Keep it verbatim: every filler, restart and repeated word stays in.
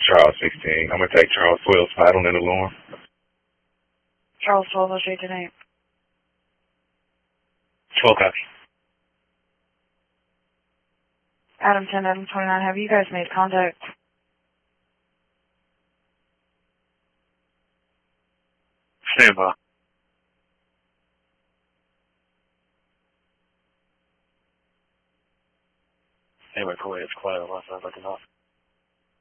Charles sixteen. I'm going to take Charles twelve, Spidle and alarm. Charles twelve, oh three, eight. twelve copy. Adam ten, Adam twenty-nine, have you guys made contact? Stand by. Anyway, go ahead. It's quiet on my side. I cannot.